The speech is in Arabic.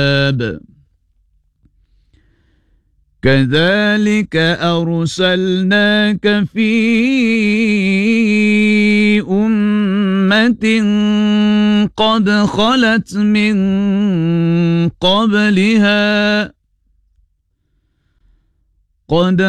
كذلك أرسلناك في أمة قد خلت من قبلها